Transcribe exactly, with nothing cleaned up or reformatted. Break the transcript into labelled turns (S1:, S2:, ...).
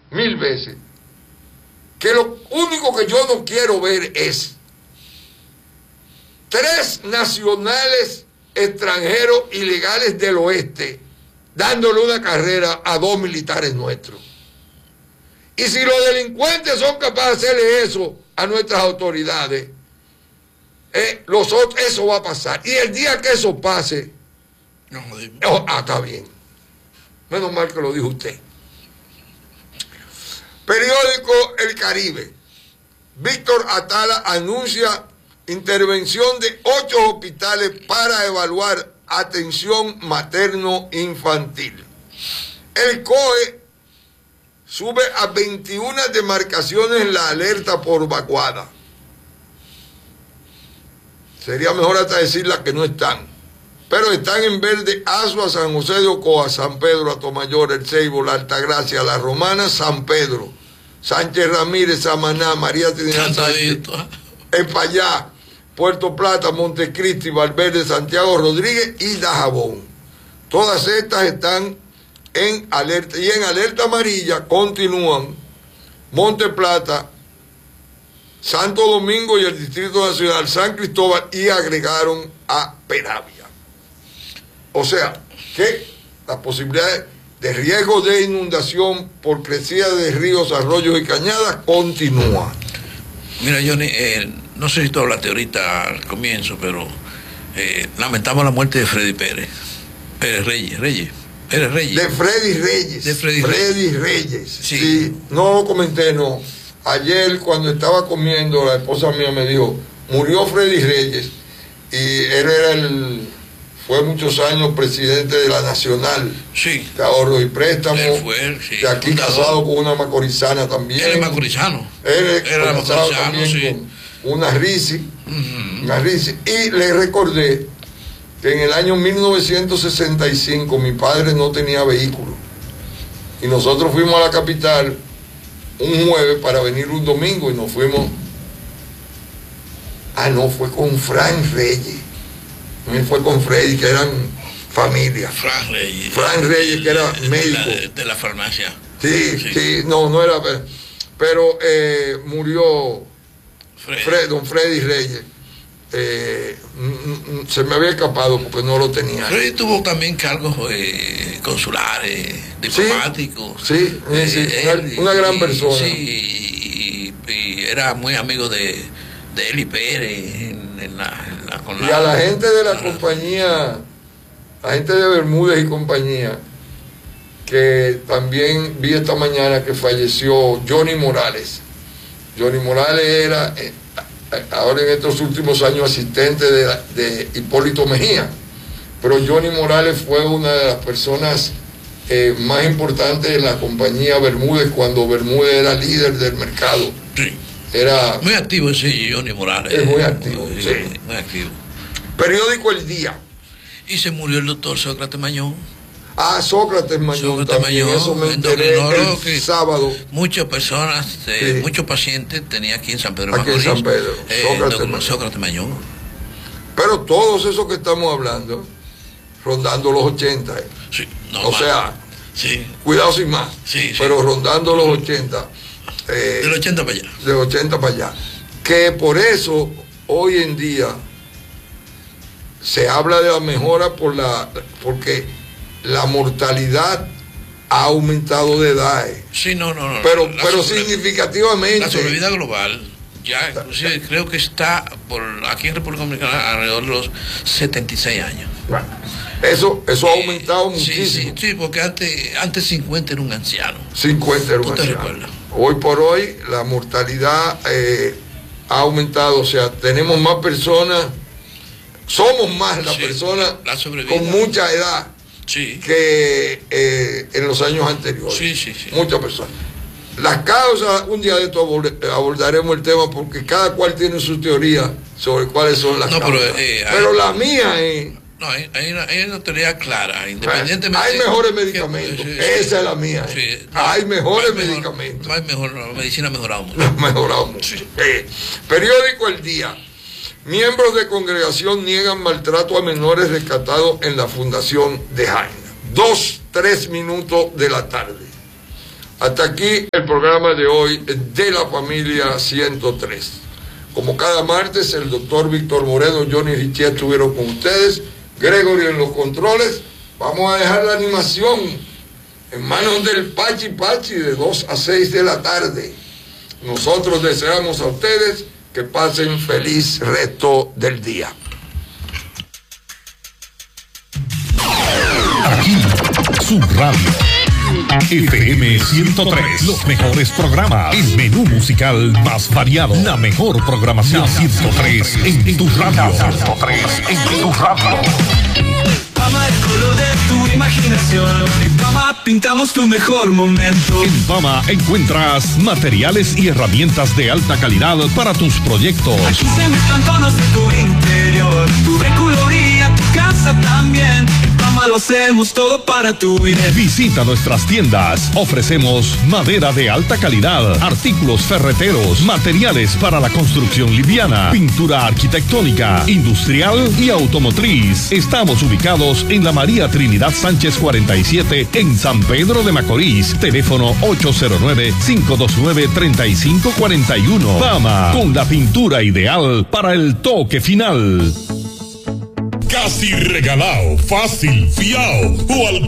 S1: mil veces, que lo único que yo no quiero ver es tres nacionales extranjeros ilegales del oeste dándole una carrera a dos militares nuestros. Y si los delincuentes son capaces de hacerle eso a nuestras autoridades, eh, los otros, eso va a pasar. Y el día que eso pase, no, oh, ah, está bien. Menos mal que lo dijo usted. Periódico El Caribe. Víctor Atala anuncia intervención de ocho hospitales para evaluar atención materno-infantil. El C O E sube a veintiuna demarcaciones la alerta por vaguada. Sería mejor hasta decir las que no están. Pero están en verde Azua, San José de Ocoa, San Pedro, Atomayor, El Ceibo, La Altagracia, La Romana, San Pedro, Sánchez Ramírez, Samaná, María Trinidad Sánchez, Espallá, Puerto Plata, Montecristi, Valverde, Santiago Rodríguez y Dajabón. Todas estas están en alerta, y en alerta amarilla continúan Monte Plata, Santo Domingo y el Distrito Nacional, San Cristóbal, y agregaron a Peravia. O sea, que las posibilidades de riesgo de inundación por crecida de ríos, arroyos y cañadas continúan.
S2: Mira, Johnny, eh, no sé si tú hablaste ahorita al comienzo, pero eh, lamentamos la muerte de Freddy Pérez. Pérez Reyes, Reyes. Pérez Reyes.
S1: De Freddy Reyes.
S2: De Freddy,
S1: Freddy Reyes. Reyes. Sí. Sí. No lo comenté, no. Ayer cuando estaba comiendo, la esposa mía me dijo, murió Freddy Reyes. Y él era el... fue muchos años presidente de la Nacional,
S2: sí,
S1: de Ahorros y Préstamos,
S2: él fue, sí,
S1: de aquí fundador. Casado con una macorizana también.
S2: Él es macorizano.
S1: Él es
S2: Era
S1: casado también sí. con una Risi, uh-huh. una Risi. Y le recordé que en el año mil novecientos sesenta y cinco mi padre no tenía vehículo. Y nosotros fuimos a la capital un jueves para venir un domingo y nos fuimos... Ah, no, fue con Fran Reyes. Él fue con Freddy, que eran familia.
S2: Fran Reyes.
S1: Fran Reyes, que era médico.
S2: De la, de la farmacia.
S1: Sí, sí, sí, no, no era. Pero eh, murió Freddy. Fred, don Freddy Reyes. Eh, se me había escapado porque no lo tenía.
S2: Freddy tuvo también cargos eh, consulares, diplomáticos.
S1: Sí, sí, eh, sí él, una, una gran persona.
S2: Sí, y, y era muy amigo de, de Eli Pérez. En, en la, en la, con
S1: y
S2: la,
S1: a la gente de la
S2: la,
S1: compañía, la gente de Bermúdez y compañía, que también vi esta mañana que falleció Johnny Morales. Johnny Morales era, eh, ahora en estos últimos años, asistente de, de Hipólito Mejía, pero Johnny Morales fue una de las personas eh, más importantes de la compañía Bermúdez cuando Bermúdez era líder del mercado.
S2: Sí.
S1: Era
S2: muy activo ese Johnny Morales.
S1: Es muy activo,
S2: muy,
S1: sí.
S2: Muy activo.
S1: Periódico El Día.
S2: Y se murió el doctor Sócrates Mañón.
S1: Ah, Sócrates Mañón.
S2: Sócrates
S1: también.
S2: Mañón,
S1: Eso me enteré el
S2: que
S1: sábado.
S2: Muchas personas, eh,
S1: sí.
S2: muchos pacientes tenía aquí en San Pedro
S1: Aquí
S2: Macorís,
S1: en San Pedro.
S2: Eh,
S1: Sócrates,
S2: Mañón. Sócrates Mañón.
S1: Pero todos esos que estamos hablando, rondando los ochenta. Eh.
S2: Sí, no
S1: o
S2: más.
S1: sea,
S2: sí.
S1: cuidado sin más.
S2: Sí,
S1: pero
S2: sí.
S1: rondando los ochenta. Eh,
S2: del ochenta para allá.
S1: Del ochenta para allá. Que por eso hoy en día se habla de la mejora por la porque la mortalidad ha aumentado de edad. Eh.
S2: Sí, no, no, no.
S1: Pero,
S2: la
S1: pero
S2: sobre,
S1: significativamente.
S2: La sobrevida global, ya inclusive creo que está por aquí en República Dominicana alrededor de los setenta y seis años.
S1: Bueno, eso, eso ha aumentado
S2: eh,
S1: muchísimo.
S2: Sí, sí, sí, porque antes, antes cincuenta era un anciano.
S1: cincuenta era un
S2: ¿Tú te
S1: anciano.
S2: recuerdas?
S1: Hoy por hoy la mortalidad eh, ha aumentado, o sea, tenemos más personas, somos más las
S2: sí,
S1: personas
S2: la
S1: con mucha edad
S2: sí.
S1: que eh, en los años anteriores.
S2: Sí, sí, sí.
S1: Muchas personas. Las causas, un día de esto abordaremos el tema porque cada cual tiene su teoría sobre cuáles son las
S2: no,
S1: causas.
S2: Pero, eh,
S1: pero
S2: hay,
S1: la mía es...
S2: No, hay, hay, una, hay una teoría clara, independientemente...
S1: Hay mejores medicamentos,
S2: que, sí,
S1: esa
S2: sí,
S1: es la mía.
S2: Sí,
S1: eh.
S2: no,
S1: hay mejores
S2: hay
S1: medicamentos.
S2: Mejor, hay mejor, la medicina ha mejorado mucho.
S1: Ha mejorado mucho. Sí. Eh, periódico El Día. Miembros de congregación niegan maltrato a menores rescatados en la Fundación de Jaina. Dos, tres minutos de la tarde. Hasta aquí el programa de hoy de la familia ciento tres. Como cada martes, el doctor Víctor Moreno, Johnny Richie estuvieron con ustedes, Gregory en los controles. Vamos a dejar la animación en manos del Pachi Pachi de dos a seis de la tarde. Nosotros deseamos a ustedes que pasen feliz resto del día.
S3: Aquí, su radio. F M ciento tres, los mejores programas, el menú musical más variado, la mejor programación. ciento tres en tu radio. ciento tres en tu radio.
S4: Pama, el color de tu imaginación. En Pama pintamos tu mejor momento.
S3: En Pama encuentras materiales y herramientas de alta calidad para tus proyectos.
S4: Aquí se mezclan tonos de tu interior, tu recoloría, tu casa también. En Pama lo hacemos todo para tu bien.
S3: Visita nuestras tiendas. Ofrecemos madera de alta calidad, artículos ferreteros, materiales para la construcción liviana, pintura arquitectónica, industrial y automotriz. Estamos ubicados en la María Trinidad Sánchez cuarenta y siete en San Pedro de Macorís. Teléfono ocho cero nueve, cinco dos nueve, tres cinco cuatro uno. Pama, con la pintura ideal para el toque final.
S5: Casi regalado, fácil, fiao o al